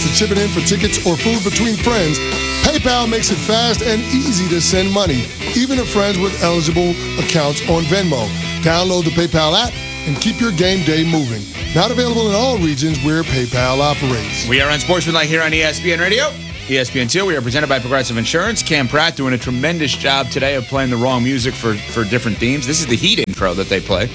to chip it in for tickets or food between friends, PayPal makes it fast and easy to send money, even to friends with eligible accounts on Venmo. Download the PayPal app and keep your game day moving. Not available in all regions where PayPal operates. We are on Sportsmanlike here on ESPN Radio. ESPN2, we are presented by Progressive Insurance. Cam Pratt doing a tremendous job today of playing the wrong music for different themes. This is the Heat intro that they play.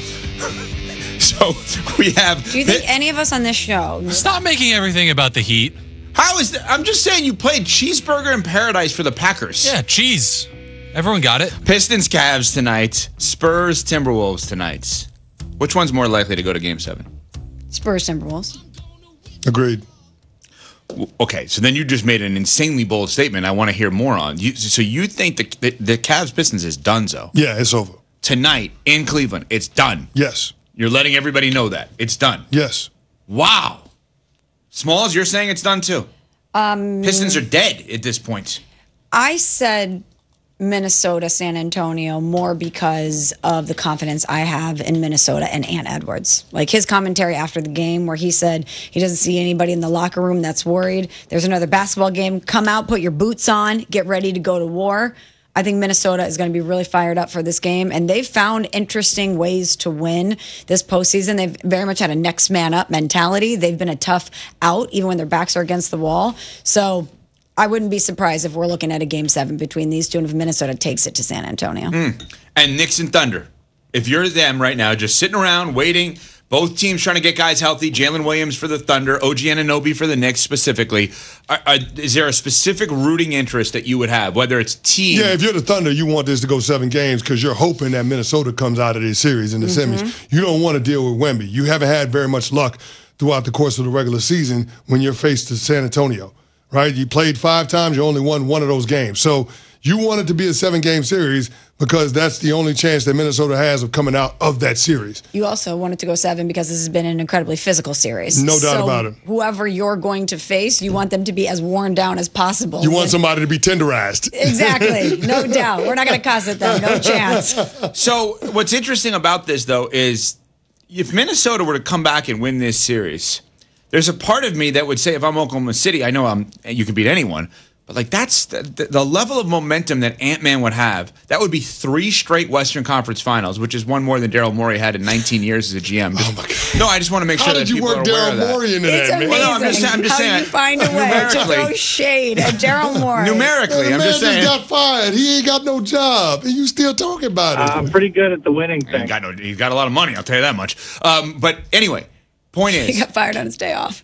So we have... Do you think any of us on this show... Stop making everything about the Heat. How is that? I'm just saying you played Cheeseburger in Paradise for the Packers. Yeah, cheese. Everyone got it. Pistons, Cavs tonight. Spurs, Timberwolves tonight. Which one's more likely to go to Game 7? Spurs, Timberwolves. Agreed. Okay, so then you just made an insanely bold statement I want to hear more on. So you think the Cavs-Pistons is donezo? Yeah, it's over. Tonight in Cleveland, it's done. Yes. You're letting everybody know that. It's done. Yes. Wow. Smalls, you're saying it's done too? Pistons are dead at this point. I said Minnesota, San Antonio more because of the confidence I have in Minnesota and Ant Edwards. Like his commentary after the game where he said he doesn't see anybody in the locker room that's worried. There's another basketball game. Come out, put your boots on, get ready to go to war. I think Minnesota is going to be really fired up for this game, and they've found interesting ways to win this postseason. They've very much had a next man up mentality. They've been a tough out, even when their backs are against the wall. So I wouldn't be surprised if we're looking at a Game 7 between these two, and if Minnesota takes it to San Antonio. And Knicks and Thunder. If you're them right now, just sitting around waiting, both teams trying to get guys healthy, Jalen Williams for the Thunder, OG Anunoby for the Knicks specifically, is there a specific rooting interest that you would have, whether it's team? Yeah, if you're the Thunder, you want this to go 7 games because you're hoping that Minnesota comes out of this series in the semis. You don't want to deal with Wemby. You haven't had very much luck throughout the course of the regular season when you're faced to San Antonio, right? You played 5 times, you only won 1 of those games. So you want it to be a 7-game series because that's the only chance that Minnesota has of coming out of that series. You also want it to go 7 because this has been an incredibly physical series. No doubt about it. Whoever you're going to face, you want them to be as worn down as possible. You want somebody to be tenderized. Exactly. No doubt. We're not going to cuss at them. No chance. So what's interesting about this, though, is if Minnesota were to come back and win this series, there's a part of me that would say if I'm Oklahoma City, I know you can beat anyone, but like that's the level of momentum that Ant-Man would have. That would be 3 straight Western Conference Finals, which is one more than Daryl Morey had in 19 years as a GM. Oh my God. No, I just want to make sure that people are aware of that. How did you work Daryl Morey into It's that, man? amazing. Well, no, I'm just How saying, you find a way to throw shade at Daryl Morey. Numerically, The I'm man just saying. just got fired. He ain't got no job, and you still talking about it. I'm pretty good at the winning thing. He's got a lot of money, I'll tell you that much. But anyway, point He is, got fired on his day off.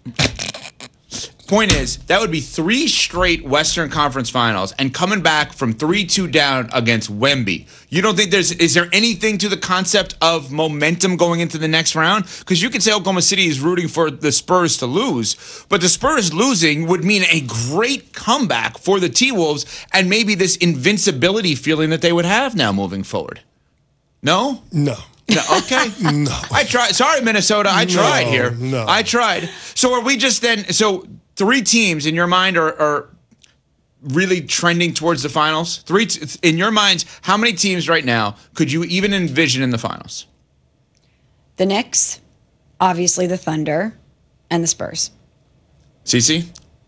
that would be 3 straight Western Conference Finals and coming back from 3-2 down against Wemby. You don't think is there anything to the concept of momentum going into the next round? Because you could say Oklahoma City is rooting for the Spurs to lose, but the Spurs losing would mean a great comeback for the T-Wolves and maybe this invincibility feeling that they would have now moving forward. No? No. No, okay. No. I tried. Sorry, Minnesota. I tried here. No. I tried. So are we just then? So 3 teams in your mind are really trending towards the finals? In your minds, how many teams right now could you even envision in the finals? The Knicks, obviously the Thunder, and the Spurs. CeCe?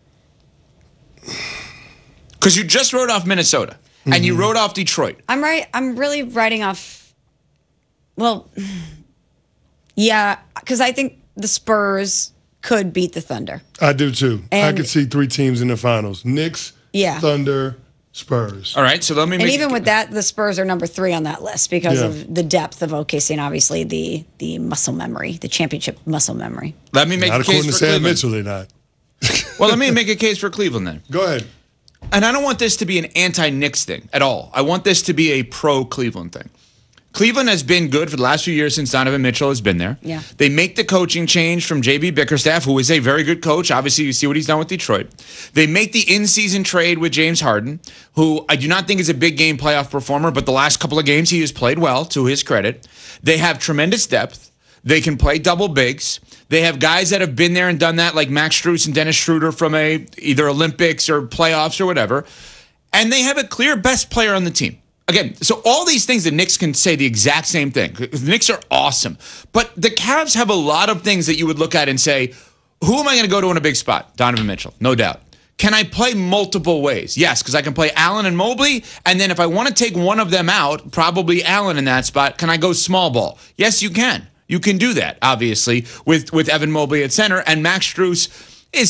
Because you just wrote off Minnesota, and you wrote off Detroit. I'm really writing off. Well, yeah, because I think the Spurs could beat the Thunder. I do too. I And- could see 3 teams in the finals: Knicks, Yeah. Thunder, Spurs. All right, so let me. And even with that, the Spurs are number 3 on that list because Yeah. of the depth of OKC and obviously the muscle memory, the championship muscle memory. let me make Not a according case to for Sam Cleveland. Mitchell, they're not. Well, let me make a case for Cleveland then. Go ahead. And I don't want this to be an anti-Knicks thing at all. I want this to be a pro-Cleveland thing. Cleveland has been good for the last few years since Donovan Mitchell has been there. Yeah. They make the coaching change from J.B. Bickerstaff, who is a very good coach. Obviously, you see what he's done with Detroit. They make the in-season trade with James Harden, who I do not think is a big game playoff performer, but the last couple of games he has played well, to his credit. They have tremendous depth. They can play double bigs. They have guys that have been there and done that, like Max Strus and Dennis Schroeder from either Olympics or playoffs or whatever. And they have a clear best player on the team. Again, so all these things, the Knicks can say the exact same thing. The Knicks are awesome. But the Cavs have a lot of things that you would look at and say, who am I going to go to in a big spot? Donovan Mitchell, no doubt. Can I play multiple ways? Yes, because I can play Allen and Mobley, and then if I want to take one of them out, probably Allen in that spot, can I go small ball? Yes, you can. You can do that, obviously, with Evan Mobley at center, and Max Strus is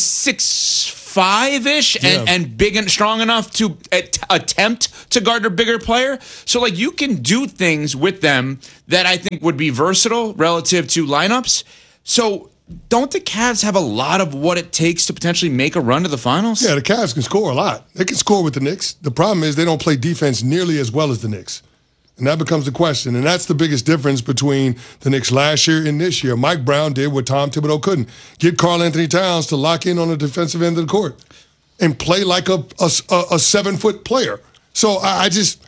6'5"-ish and big and strong enough to attempt to guard a bigger player. So, like, you can do things with them that I think would be versatile relative to lineups. So, don't the Cavs have a lot of what it takes to potentially make a run to the finals? Yeah, the Cavs can score a lot. They can score with the Knicks. The problem is they don't play defense nearly as well as the Knicks. And that becomes the question. And that's the biggest difference between the Knicks last year and this year. Mike Brown did what Tom Thibodeau couldn't. Get Karl Anthony Towns to lock in on the defensive end of the court and play like a 7-foot player. So I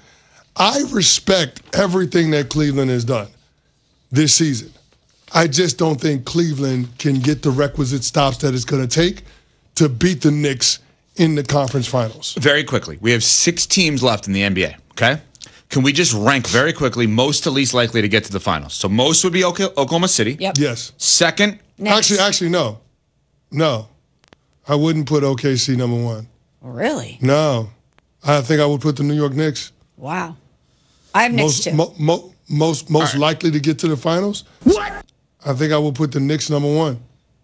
respect everything that Cleveland has done this season. I just don't think Cleveland can get the requisite stops that it's going to take to beat the Knicks in the conference finals. Very quickly, we have 6 teams left in the NBA, okay? Can we just rank very quickly most to least likely to get to the finals? So most would be Oklahoma City. Yep. Yes. Second? Knicks. Actually, no. No. I wouldn't put OKC number 1. Really? No. I think I would put the New York Knicks. Wow. I have Knicks too. Most right. likely to get to the finals. What? I think I would put the Knicks number 1.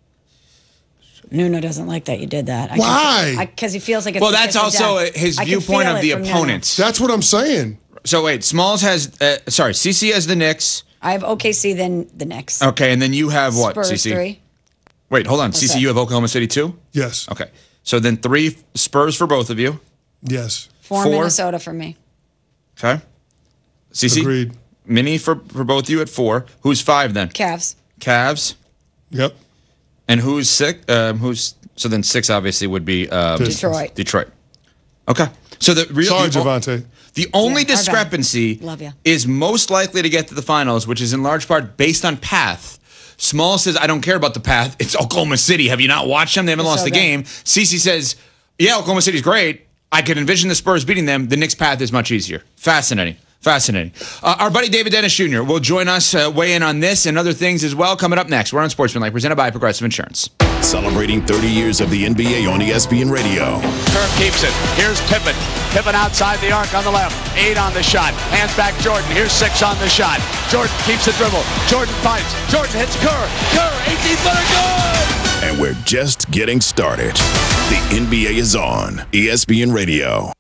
Nuno doesn't like that you did that. Why? Because he feels like it's Well, a that's kiss of also death. his I can viewpoint feel of the it from Nuno. opponents. That's what I'm saying. So wait, Smalls has, CC has the Knicks. I have OKC, then the Knicks. Okay, and then you have what, Spurs CC? 3. Wait, hold on. CC, that? you have Oklahoma City too? Yes. Okay. So then 3 Spurs for both of you. Yes. 4 4. Minnesota for me. Okay. CC? Agreed. Mini for both of you at 4. Who's 5 then? Cavs. Cavs. Yep. And who's 6? So then 6 obviously would be Detroit. Detroit. Okay. So the real Sorry, Javante. The only Yeah, our bad. discrepancy Love ya. is most likely to get to the finals, which is in large part based on path. Small says, I don't care about the path. It's Oklahoma City. Have you not watched them? They haven't They're lost so a good. game. Cece says, yeah, Oklahoma City's great. I could envision the Spurs beating them. The Knicks' path is much easier. Fascinating. Fascinating. Our buddy David Dennis Jr. will join us, weigh in on this and other things as well. Coming up next, we're on Sportsmanlike, presented by Progressive Insurance. Celebrating 30 years of the NBA on ESPN Radio. Kerr keeps it. Here's Pippen. Pippen outside the arc on the left. 8 on the shot. Hands back Jordan. Here's 6 on the shot. Jordan keeps the dribble. Jordan fights. Jordan hits Kerr. Kerr, 18-footer, good! And we're just getting started. The NBA is on ESPN Radio.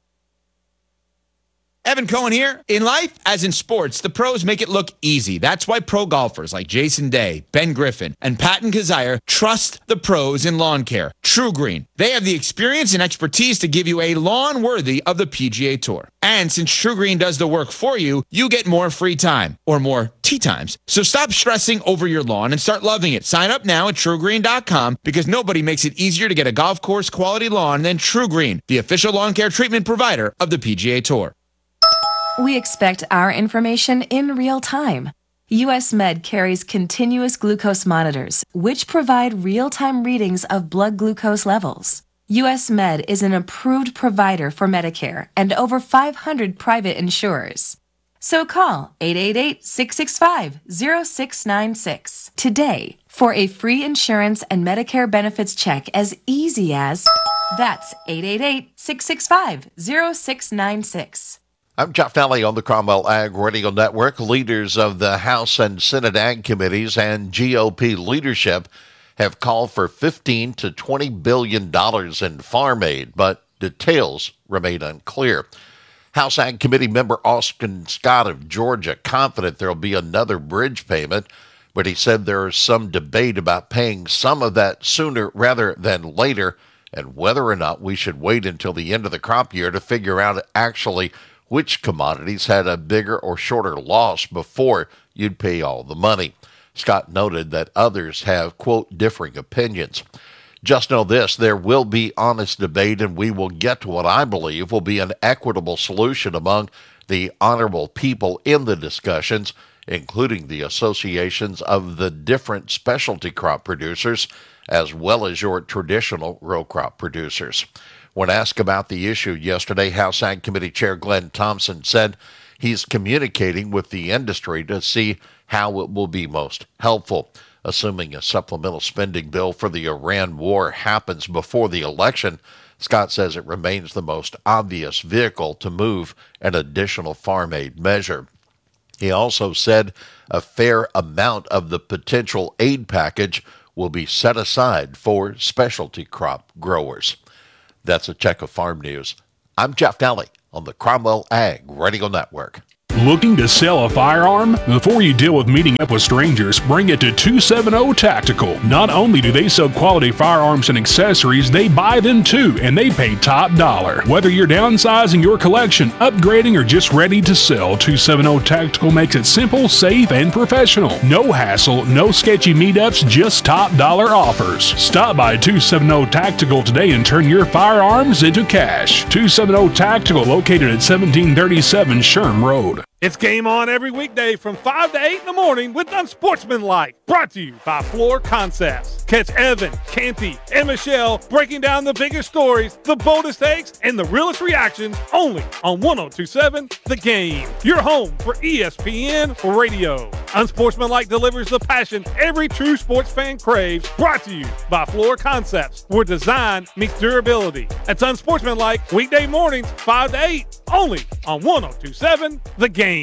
Evan Cohen here. In life, as in sports, the pros make it look easy. That's why pro golfers like Jason Day, Ben Griffin, and Patton Kazire trust the pros in lawn care. True Green. They have the experience and expertise to give you a lawn worthy of the PGA Tour. And since True Green does the work for you, you get more free time, or more tee times. So stop stressing over your lawn and start loving it. Sign up now at TrueGreen.com because nobody makes it easier to get a golf course quality lawn than True Green, the official lawn care treatment provider of the PGA Tour. We expect our information in real time. US Med carries continuous glucose monitors, which provide real-time readings of blood glucose levels. US Med is an approved provider for Medicare and over 500 private insurers. So call 888-665-0696 today for a free insurance and Medicare benefits check as easy as... That's 888-665-0696. I'm Jeff Nally on the Cromwell Ag Radio Network. Leaders of the House and Senate Ag Committees and GOP leadership have called for $15 to $20 billion in farm aid, but details remain unclear. House Ag Committee member Austin Scott of Georgia confident there will be another bridge payment, but he said there is some debate about paying some of that sooner rather than later, and whether or not we should wait until the end of the crop year to figure out actually which commodities had a bigger or shorter loss before you'd pay all the money. Scott noted that others have, quote, differing opinions. Just know this, there will be honest debate and we will get to what I believe will be an equitable solution among the honorable people in the discussions, including the associations of the different specialty crop producers, as well as your traditional row crop producers. When asked about the issue yesterday, House Ag Committee Chair Glenn Thompson said he's communicating with the industry to see how it will be most helpful. assuming a supplemental spending bill for the Iran war happens before the election. Scott says it remains the most obvious vehicle to move an additional farm aid measure. He also said a fair amount of the potential aid package will be set aside for specialty crop growers. That's a check of farm news. I'm Jeff Daly on the Cromwell Ag Radio Network. Looking to sell a firearm? Before you deal with meeting up with strangers, bring it to 270 Tactical. Not only do they sell quality firearms and accessories, they buy them too, and they pay top dollar. Whether you're downsizing your collection, upgrading, or just ready to sell, 270 Tactical makes it simple, safe, and professional. No hassle, no sketchy meetups, just top dollar offers. Stop by 270 Tactical today and turn your firearms into cash. 270 Tactical, located at 1737 Sherm Road. It's game on every weekday from 5 to 8 in the morning with Unsportsmanlike, brought to you by Floor Concepts. Catch Evan, Canty, and Michelle breaking down the biggest stories, the boldest takes, and the realest reactions only on 1027 The Game. Your home for ESPN Radio. Unsportsmanlike delivers the passion every true sports fan craves, brought to you by Floor Concepts, where design meets durability. That's Unsportsmanlike, weekday mornings 5 to 8, only on 1027 The Game.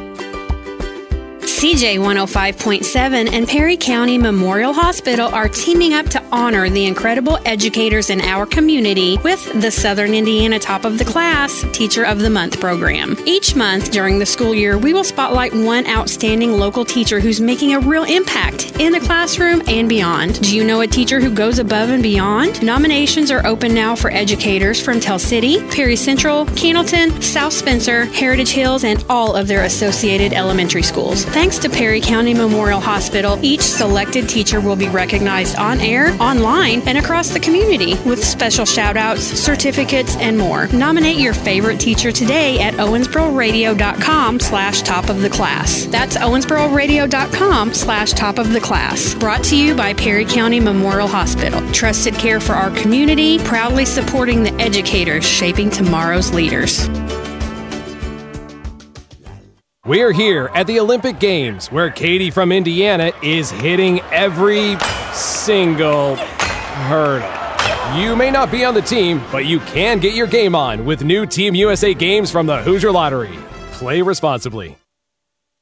CJ 105.7 and Perry County Memorial Hospital are teaming up to honor the incredible educators in our community with the Southern Indiana Top of the Class Teacher of the Month program. Each month during the school year, we will spotlight one outstanding local teacher who's making a real impact in the classroom and beyond. Do you know a teacher who goes above and beyond? Nominations are open now for educators from Tell City, Perry Central, Cannleton, South Spencer, Heritage Hills, and all of their associated elementary schools. Thanks to Perry County Memorial Hospital, each selected teacher will be recognized on air, online, and across the community with special shout-outs, certificates, and more. Nominate your favorite teacher today at owensbororadio.com/top of the class. That's owensbororadio.com/top of the class. Brought to you by Perry County Memorial Hospital. Trusted care for our community, proudly supporting the educators shaping tomorrow's leaders. We're here at the Olympic Games, where Katie from Indiana is hitting every single hurdle. You may not be on the team, but you can get your game on with new Team USA games from the Hoosier Lottery. Play responsibly.